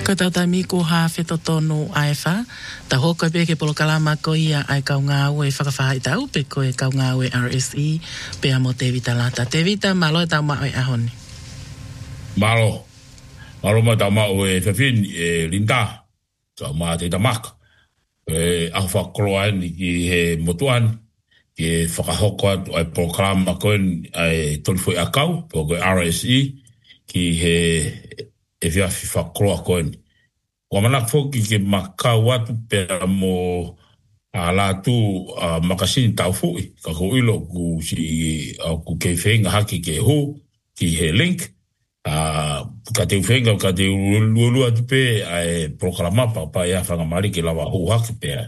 Ko tau tai miko ha wheto tonu aifa, ta hoka pe ke polo kalama ko ia ai kau ngā ue whakawhai tau, pe ko e kau ngā ue RSE, pe amo te vita lata. Te vita malo e tau mao e ahoni. Malo ma tau mao e whawhin e linda, tau maa te tamaka. E ahu whakoloan ki he motuan, ki e whakahoko atu ai polo kalama ko ai tolifoi akau, po ko RSE, ki he e whiawhi whakoloa ko ni. Wa manak foki ke makau atu pera mo a la tu makasini tau fui ka ko ilo ku si ku ke fenga haki ke hu ki he link ka te fenga ka te lulu atu pe ai programa pa ya fanga mari ke lava hu haki pe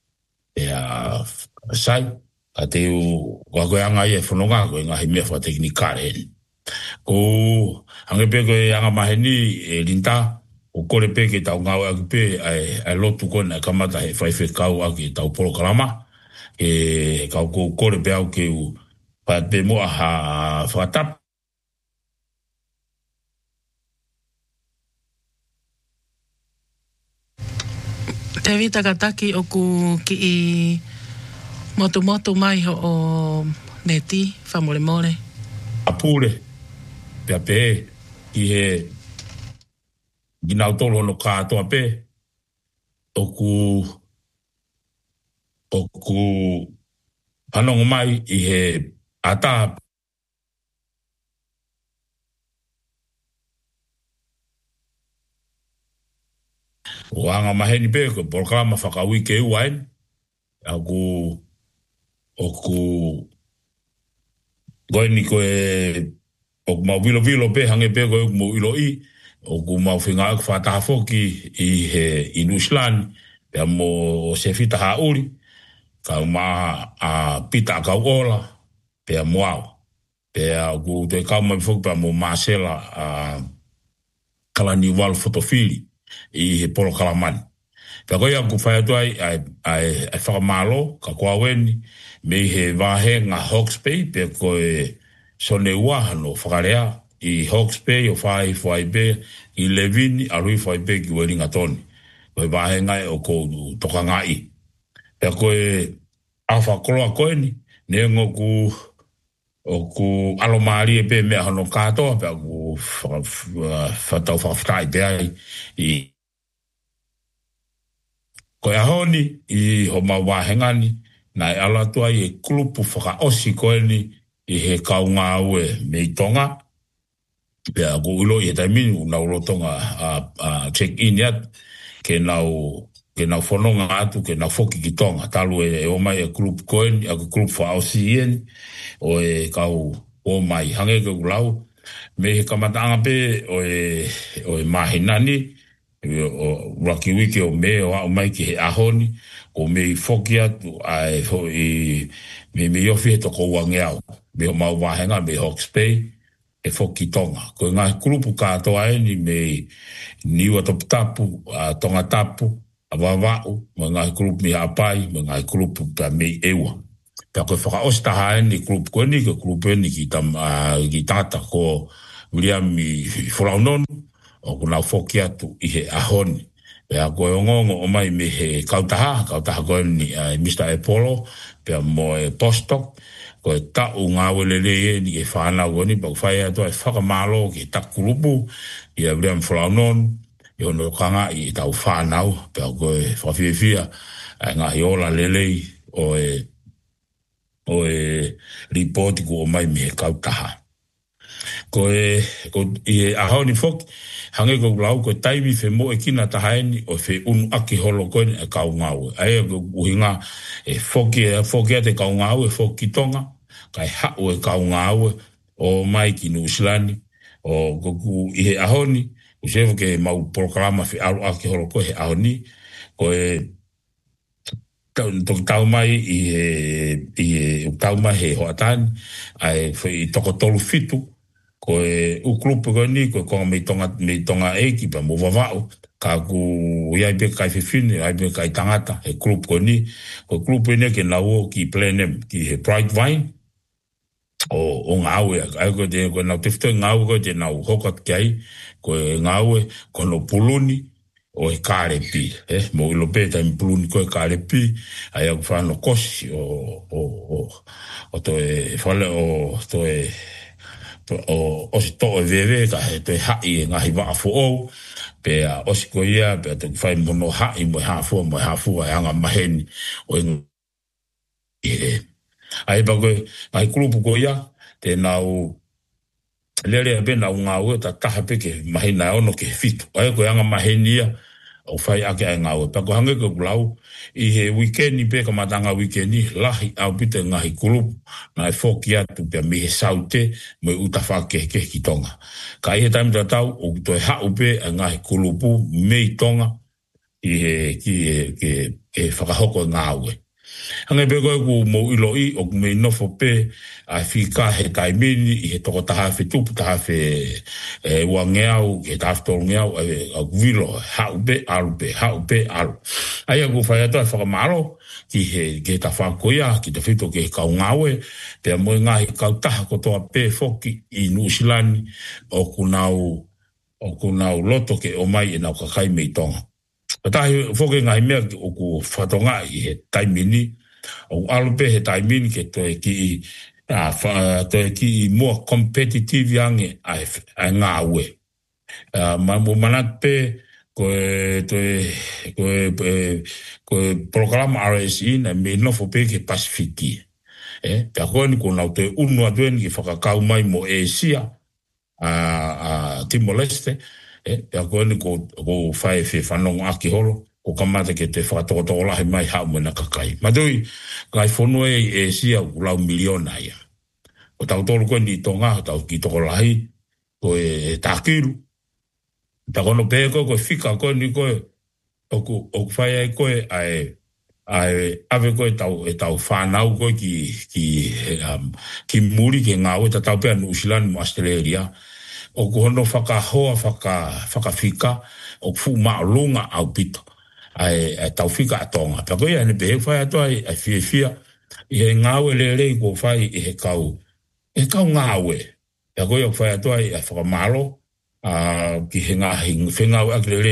sai ka te wa go anga ye fononga go nga hi me fa teknikare ko ange pe go anga maheni linta o kore pe ke tau ngau aki pe ai lotu kona kamata he whaiwhe kau aki tau polo kalama e kau ko kore pe au ke u pa pe mua ha whatap Te vita kataki o ku ki i motu mai ho o neti whamore more apure pe a pe i he ginau tolo no kātoa pe, oku panongo mai i he ata o anga maheni pe, ko programa whakaui ke uain, oku goini ko e oku mau vilo pe, hange pe ko oku mau ilo i, o ku mau whinga aku whataha whoki i he Inuslan, pia mo se whita hauri, kau maa a pita kau ola, pia moao. Pia ku te kau mai whoki pia mo Marcela kalani walu fotofili i he polo kalamani. Pia koi aku whaiatu ai whakamalo, ka kua weni, me he wahenga Hawke's Bay, pia koe sone uahano whakarea, i Hawke's Bay o whai be i Levini a rui whai be ki Wellington toni. Koe wahengai o ko toka ngai. Pea koe awha koloa koe ni, ne ngoku o ku alomari e pe mea hano katoa, pea ku whatau whakawhai pe ai i koe ahoni i ho ma wahengani, nai alatua i e klupu whakaosi koe ni i he kaunga ue mei tonga, pea ko ulo i tai minu na ulo tonga check in yat ke nau whanonga atu ke nau whoki ki tonga talu e o mai e group koen a group fa OCN o e kau o mai hange ke ulau me he kamatanga pe o e mahinani o Rocky Wiki o me o mai ki he ahoni o me whoki atu ai me yofi he toko wangeau me o mau wahenga me Hawke's Bay e whoki tonga. Ko ngā grupu kātoa e ni me niwa tapu, tonga tapu, a wawau, me ngā grupu mi hapai, me ngā grupu pa me ewa. Pea koe whakaostaha e ni grupu koe ni, ke grupu e ni ki tata ko William i whalaunonu, o ku nau whoki atu i he ahoni. Pea koe ongongo o mai me he kautaha koe ni Mr. Apollo, pea mo e Bostock, ko e tau ngā welele e ni e whanau goni, pa whai ato e whakamalo ki takurupu, i a William Flaunon, i ono kanga i tau whanau, pia ko e whawhiawhia, ngā hiola lelei o e ripoti ko o mai me kautaha. Ko i e ahoni whoki, hange ko lau ko taimi whe mo e kina tahaeni o whe unu aki holo koe e kau ngau. Aia ko uhinga e whoki a te kau ngau e whoki tonga, kai hau e kau ngau o mai ki Nusilani, o koku i he ahoni, usefo ke mau programa whe aru aki holo koe he ahoni, ko e tau mai i he tau mai he hoatani, ai whe toko tolu fitu, ko e uklupu koe ni, ko e konga mei tonga eki pa mo wawao, ka ku iai pe kai whiwhine, iai pe kai tangata, he klupu koe ni, ko klupu ene ke nau ki Plenem, ki he Bright Vine, o ngāue, ai ko te nau tefte ngāue ko te nau hokat kiai, ko e ngāue, ko no puluni, o e kārepi, mo ilo pe tai mpuluni koe kārepi, ai au whāno kosi o to e whale o to e o si to e vewe ka he to e hai e ngahi waafu ou, pe a osi ko ia, pe a te whai mono hai mo e hafu ai anga maheni o e ai pa koe, ai kulupu ko ia, te nau lere a bena o ngā ue ta taha peke mahina ono ke fitu, ai koe anga maheni ia, o whai ake ai ngā ue, pa ko hange ko kulau, i he weekendi pe ka matanga weekendi, lahi au pite ngahi kulupu, na e whoki atu pia mi he saute, mo e utafa ke ki tonga. Ka i he taimi tatau, o to e hau pe a ngahi kulupu, mei tonga, i he whakahoko ngā ue. Hange pe koe ku mo ilo i o ku mei nofo pe a whika he taimini i he toko taha tupu taha wangeau, he taha tolu ngeau a vilo hau pe alu. Ai a ku whai ato e whakamaro ki he ta whakoia, ki te whito ke kau ngawe, pe a moe ngahi kau taha kotoa pe whoki i Nuusilani o ku nau loto ke o mai e nau kakai mei tonga. Tahi whoke ngai mea o ku whatonga i he taimini, o alupe he taimini ke toi ki i mua competitive yange ai ngā ue. Mo manat pe koe programa RSI na me nofo pe ke Pasifiki. Pea koe ni ko nau te unua duen ki whakakau mai mo Asia, Timor-Leste, pea koe ni ko whae whanong aki holo, ko kamata ke te whakatoko lahi mai hau mena kakai. Madui, kai whonua e sia ulau miliona ia. O tau tolu koe ni tonga, tau ki toko lahi, koe tākiru. Ta kono pēe koe whika koe ni koe, o whae ai koe ave koe tau whanau koe ki muri ke ngā ue ta tau pēa Nuusilani mo Australia. O kuhono whakahoa, whakawhika, o fu maolunga au pito. Ai tau whika atonga. Pea koe ane pehe whai atoa ai whia. I he ngāwe le ko whai i he kau ngāwe. Pea koe o whai atoa ai whakamalo, ki he ngahi whengau aki le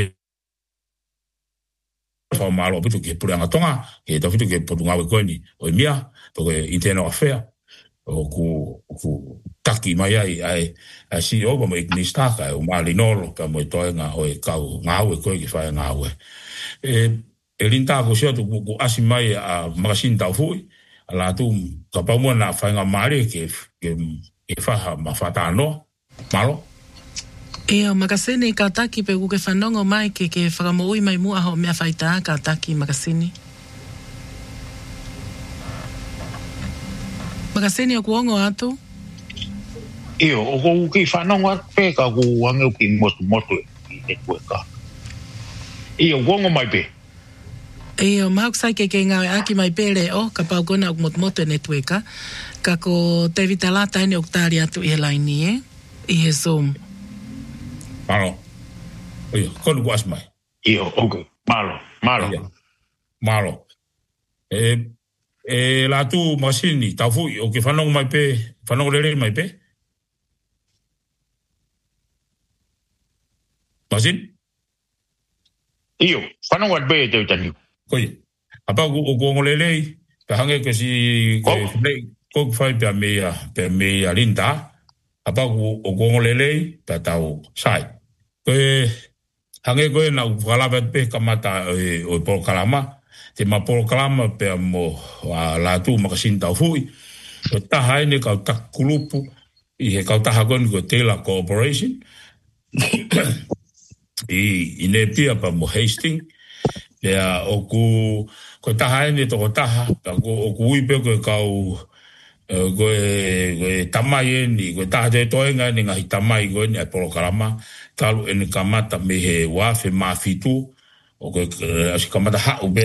whakamalo pito ki he pureanga tonga, he tau whito ki he potu ngāwe koe ni o i mia, po koe internal affair. O ku taki mai ai si oba mo iknistaka o malinolo ka mo toenga o e kau ngawe koe ki whae ngawe. E linta ko sio tu ku asi mai a magasin tau fui, ala tu ka paumua na whaenga mare ke whaha ma whatano, malo. E o makasini ka taki pe ku ke whanongo mai ke whakamoui mai mua ho mea whaita ka taki makasini. Makasini o kuongo atu? Iyo, o kou ki whanonga pe ka ku wangeu ki motu i te kueka. Iyo, kuongo mai pe. Iyo, mahoksai ke ngawe aki mai pere o, ka pau kona o motu e tueka, ka ko te vitalata ene o ktari atu i he laini i he Zoom. Malo. Iyo, konu ku asmai. Iyo, ok, malo. La tu masini tau fui o ke whanong mai pe, whanong rere mai pe. Masin? Iyo, whanong at pe te utani. Koi, apa o kuongo lelei, pe hange ke si ko whai pe mea linda, apa o kuongo lelei, pe tau sai. Koe, hange koe na ukalabet pe kamata o Polokalama, te Polokalama pe mo la tu makasin tau fui. O taha ene kau tak kulupu, i he kau taha koni ko Taylor Corporation. I ne pia pa mo Hastings. Pea o ko taha ene toko taha, o ku uipe ko kau koe tamai eni, koe taha te toenga ene ngahi tamai koe ene a Polokalama, talu ene kamata me he wafe mafitu, o koe asi kamata hau be